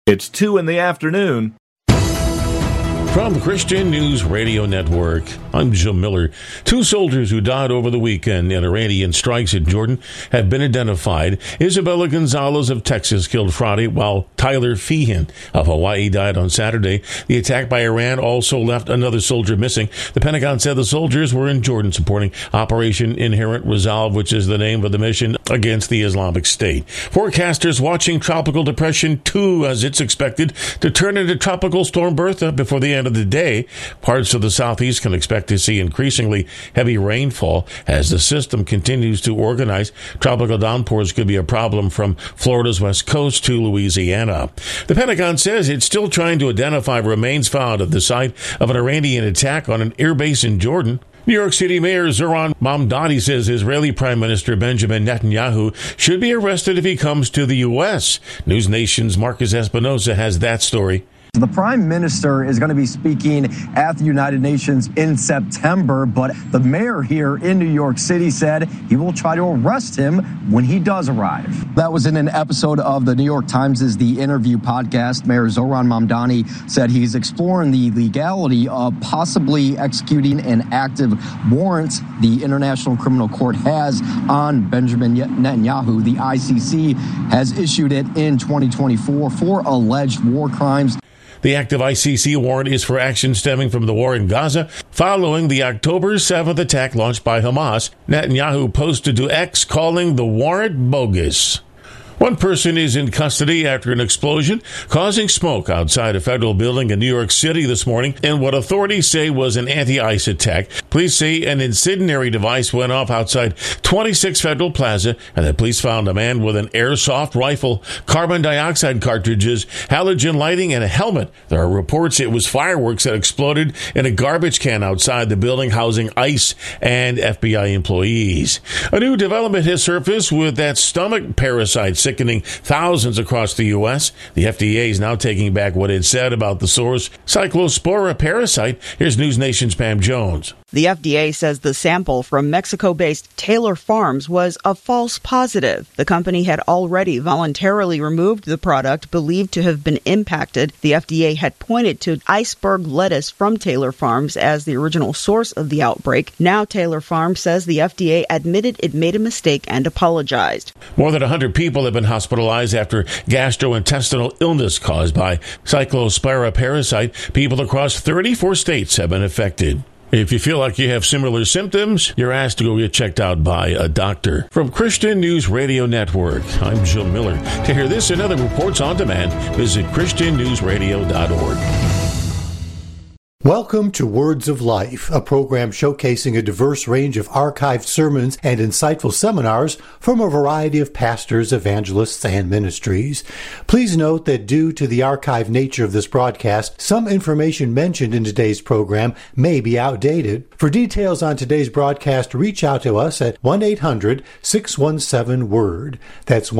It's 2 in the afternoon. From Christian News Radio Network, I'm Jim Miller. 2 soldiers who died over the weekend in Iranian strikes in Jordan have been identified. Isabella Gonzalez of Texas killed Friday, while Tyler Feehan of Hawaii died on Saturday. The attack by Iran also left another soldier missing. The Pentagon said the soldiers were in Jordan supporting Operation Inherent Resolve, which is the name of the mission against the Islamic State. Forecasters watching Tropical Depression 2 as it's expected to turn into Tropical Storm Bertha before the end of the day. Parts of the southeast can expect to see increasingly heavy rainfall as the system continues to organize. Tropical downpours could be a problem from Florida's west coast to Louisiana. The Pentagon says it's still trying to identify remains found at the site of an Iranian attack on an airbase in Jordan. New York City Mayor Zohran Mamdani says Israeli Prime Minister Benjamin Netanyahu should be arrested if he comes to the U.S. News Nation's Marcus Espinosa has that story. The Prime Minister is going to be speaking at the United Nations in September, but the mayor here in New York City said he will try to arrest him when he does arrive. That was in an episode of the New York Times' The Interview podcast. Mayor Zohran Mamdani said he's exploring the legality of possibly executing an active warrant the International Criminal Court has on Benjamin Netanyahu. The ICC has issued it in 2024 for alleged war crimes. The active ICC warrant is for action stemming from the war in Gaza following the October 7th attack launched by Hamas. Netanyahu posted to X calling the warrant bogus. One person is in custody after an explosion causing smoke outside a federal building in New York City this morning in what authorities say was an anti-ICE attack. Police say an incendiary device went off outside 26 Federal Plaza, and the police found a man with an airsoft rifle, carbon dioxide cartridges, halogen lighting, and a helmet. There are reports it was fireworks that exploded in a garbage can outside the building housing ICE and FBI employees. A new development has surfaced with that stomach parasite sickening thousands across the U.S. The FDA is now taking back what it said about the source, Cyclospora parasite. Here's News Nation's Pam Jones. The FDA says the sample from Mexico-based Taylor Farms was a false positive. The company had already voluntarily removed the product believed to have been impacted. The FDA had pointed to iceberg lettuce from Taylor Farms as the original source of the outbreak. Now Taylor Farms says the FDA admitted it made a mistake and apologized. More than 100 people have been hospitalized after gastrointestinal illness caused by Cyclospora parasite. People across 34 states have been affected. If you feel like you have similar symptoms, you're asked to go get checked out by a doctor. From Christian News Radio Network, I'm Jill Miller. To hear this and other reports on demand, visit ChristianNewsRadio.org. Welcome to Words of Life, a program showcasing a diverse range of archived sermons and insightful seminars from a variety of pastors, evangelists, and ministries. Please note that due to the archived nature of this broadcast, some information mentioned in today's program may be outdated. For details on today's broadcast, reach out to us at 1-800-617-WORD. That's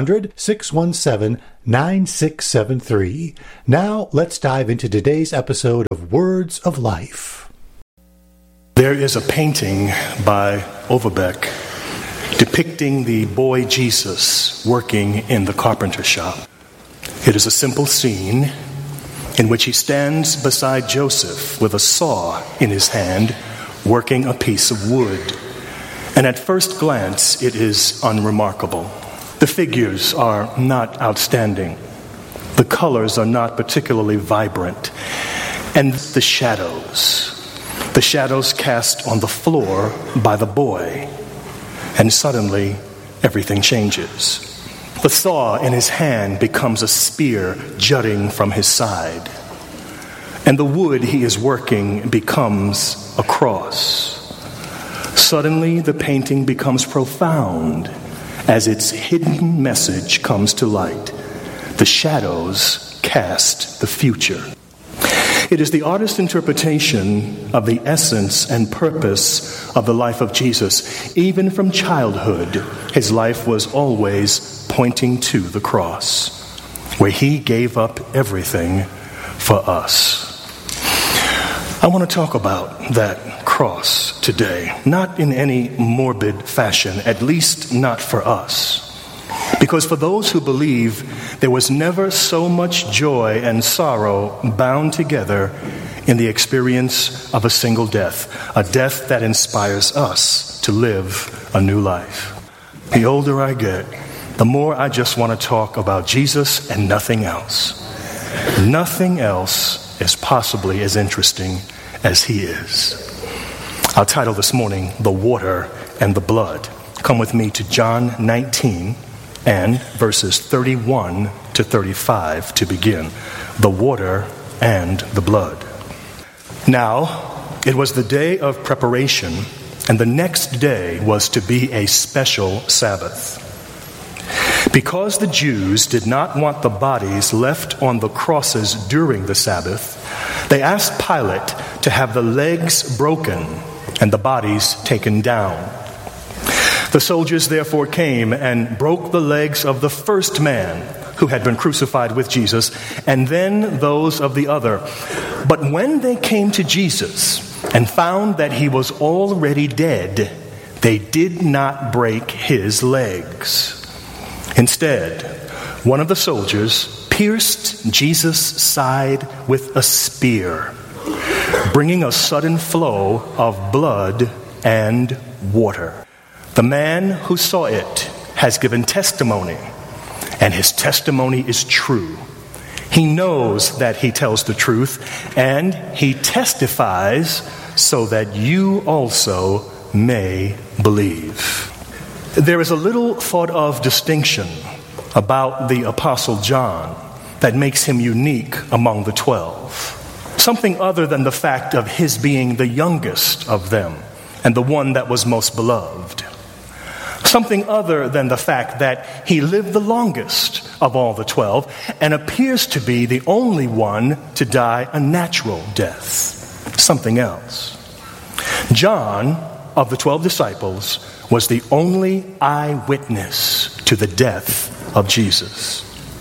1-800-617-9673. Now, let's dive into today's episode of Words of Life. There is a painting by Overbeck depicting the boy Jesus working in the carpenter shop. It is a simple scene in which he stands beside Joseph with a saw in his hand, working a piece of wood. And at first glance, it is unremarkable. The figures are not outstanding. The colors are not particularly vibrant. And the shadows cast on the floor by the boy. And suddenly, everything changes. The saw in his hand becomes a spear jutting from his side. And the wood he is working becomes a cross. Suddenly, the painting becomes profound as its hidden message comes to light. The shadows cast the future. It is the artist's interpretation of the essence and purpose of the life of Jesus. Even from childhood, his life was always pointing to the cross, where he gave up everything for us. I want to talk about that cross today, not in any morbid fashion, at least not for us, Because for those who believe, there was never so much joy and sorrow bound together in the experience of a single death, a death that inspires us to live a new life. The older I get, the more I just want to talk about Jesus and nothing else. Nothing else is possibly as interesting as he is. Our title this morning, The Water and the Blood. Come with me to John 19 and verses 31 to 35 to begin. The water and the blood. Now, it was the day of preparation, and the next day was to be a special Sabbath. Because the Jews did not want the bodies left on the crosses during the Sabbath, they asked Pilate to have the legs broken and the bodies taken down. The soldiers therefore came and broke the legs of the first man who had been crucified with Jesus, and then those of the other. But when they came to Jesus and found that he was already dead, they did not break his legs. Instead, one of the soldiers pierced Jesus' side with a spear, bringing a sudden flow of blood and water. The man who saw it has given testimony, and his testimony is true. He knows that he tells the truth, and he testifies so that you also may believe. There is a little thought of distinction about the Apostle John that makes him unique among the 12. Something other than the fact of his being the youngest of them and the one that was most beloved. Something other than the fact that he lived the longest of all the 12 and appears to be the only one to die a natural death. Something else. John, of the 12 disciples, was the only eyewitness to the death of Jesus.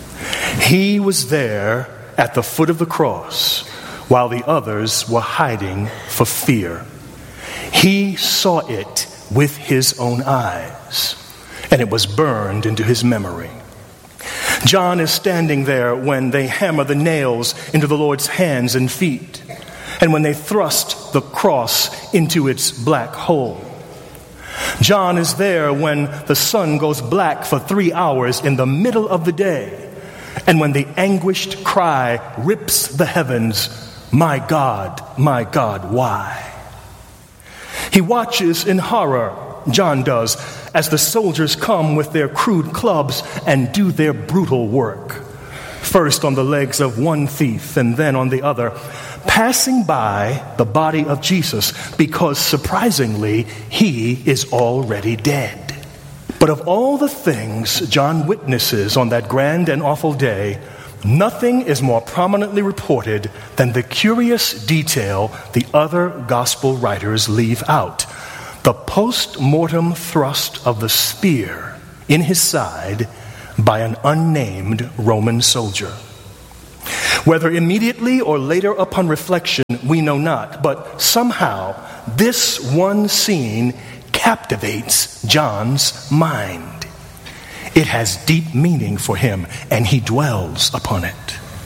He was there at the foot of the cross while the others were hiding for fear. He saw it with his own eyes, and it was burned into his memory. John is standing there when they hammer the nails into the Lord's hands and feet, and when they thrust the cross into its black hole. John is there when the sun goes black for 3 hours in the middle of the day, and when the anguished cry rips the heavens, my God, why?" He watches in horror, John does, as the soldiers come with their crude clubs and do their brutal work. First on the legs of one thief and then on the other, passing by the body of Jesus because, surprisingly, he is already dead. But of all the things John witnesses on that grand and awful day, nothing is more prominently reported than the curious detail the other gospel writers leave out: the post-mortem thrust of the spear in his side by an unnamed Roman soldier. Whether immediately or later upon reflection, we know not, but somehow this one scene captivates John's mind. It has deep meaning for him, and he dwells upon it.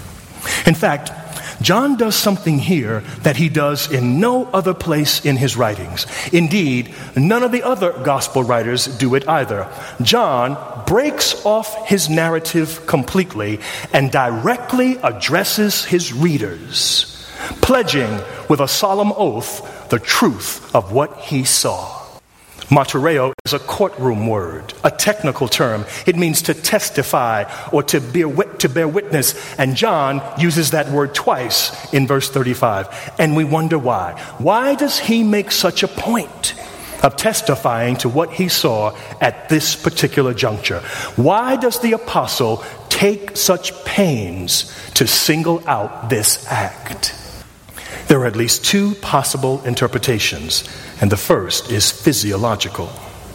In fact, John does something here that he does in no other place in his writings. Indeed, none of the other gospel writers do it either. John breaks off his narrative completely and directly addresses his readers, pledging with a solemn oath the truth of what he saw. Martyreo is a courtroom word, a technical term. It means to testify or to bear witness. And John uses that word twice in verse 35. And we wonder why. Why does he make such a point of testifying to what he saw at this particular juncture? Why does the apostle take such pains to single out this act? There are at least two possible interpretations, and the first is physiological.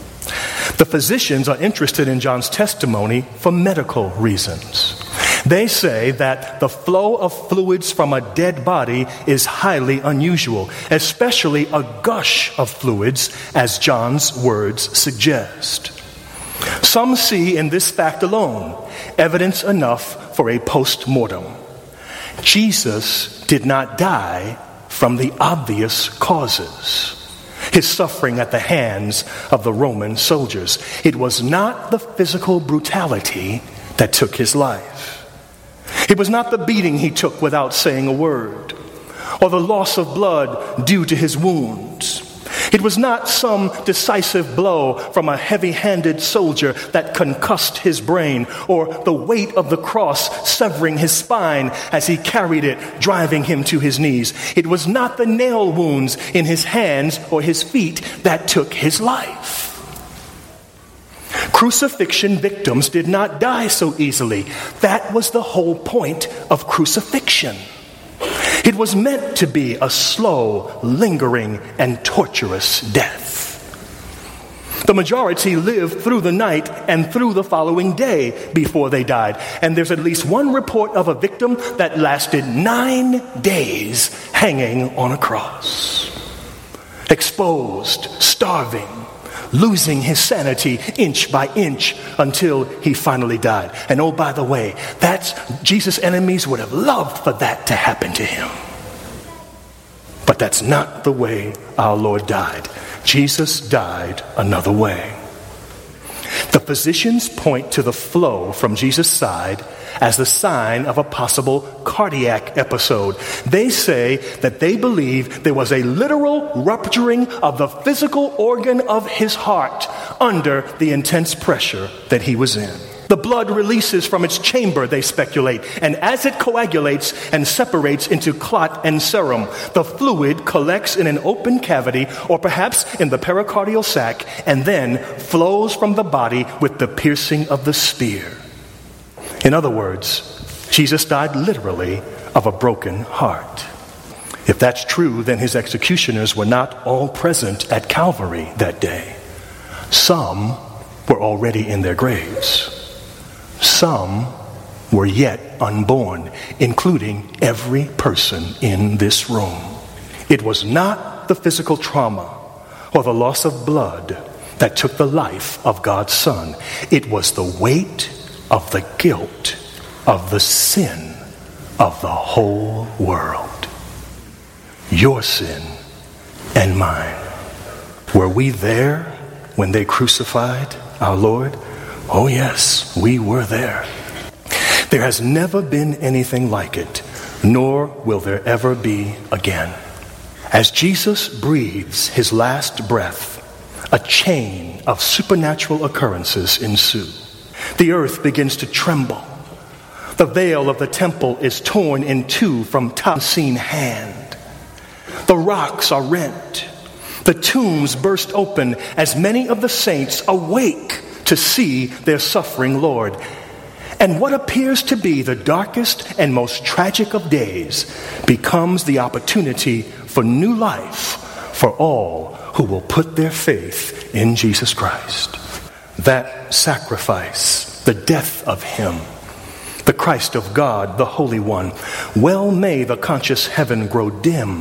The physicians are interested in John's testimony for medical reasons. They say that the flow of fluids from a dead body is highly unusual, especially a gush of fluids, as John's words suggest. Some see in this fact alone evidence enough for a post-mortem. Jesus did not die from the obvious causes. His suffering at the hands of the Roman soldiers. It was not the physical brutality that took his life. It was not the beating he took without saying a word, or the loss of blood due to his wounds. It was not some decisive blow from a heavy-handed soldier that concussed his brain, or the weight of the cross severing his spine as he carried it, driving him to his knees. It was not the nail wounds in his hands or his feet that took his life. Crucifixion victims did not die so easily. That was the whole point of crucifixion. It was meant to be a slow, lingering, and torturous death. The majority lived through the night and through the following day before they died. And there's at least one report of a victim that lasted 9 days hanging on a cross. Exposed, starving, losing his sanity inch by inch until he finally died. And oh, by the way, Jesus' enemies would have loved for that to happen to him. But that's not the way our Lord died. Jesus died another way. The physicians point to the flow from Jesus' side as the sign of a possible cardiac episode. They say that they believe there was a literal rupturing of the physical organ of his heart under the intense pressure that he was in. The blood releases from its chamber, they speculate, and as it coagulates and separates into clot and serum, the fluid collects in an open cavity or perhaps in the pericardial sac and then flows from the body with the piercing of the spear. In other words, Jesus died literally of a broken heart. If that's true, then his executioners were not all present at Calvary that day. Some were already in their graves. Some were yet unborn, including every person in this room. It was not the physical trauma or the loss of blood that took the life of God's Son. It was the weight of the guilt of the sin of the whole world. Your sin and mine. Were we there when they crucified our Lord? Oh yes, we were there. There has never been anything like it, nor will there ever be again. As Jesus breathes his last breath, a chain of supernatural occurrences ensue. The earth begins to tremble. The veil of the temple is torn in two from unseen hand. The rocks are rent. The tombs burst open as many of the saints awake to see their suffering Lord. And what appears to be the darkest and most tragic of days becomes the opportunity for new life for all who will put their faith in Jesus Christ. That sacrifice, the death of him, the Christ of God, the Holy One, well may the conscious heaven grow dim